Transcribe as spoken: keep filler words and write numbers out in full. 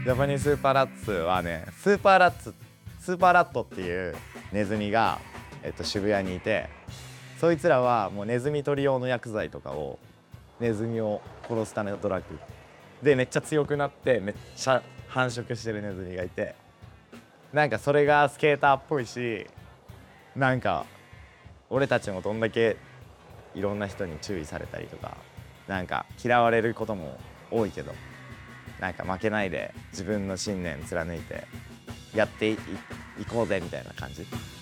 ジャパニーズスーパーラッツはね、スーパーラッツスーパーラットっていうネズミが、えっと、渋谷にいて、そいつらはもうネズミ捕り用の薬剤とかをネズミを殺すためのドラッグでめっちゃ強くなってめっちゃ繁殖してるネズミがいて、なんかそれがスケーターっぽいし、なんか俺たちもどんだけいろんな人に注意されたりとかなんか嫌われることも多いけど、なんか負けないで自分の信念貫いてやってい、いこうぜみたいな感じ。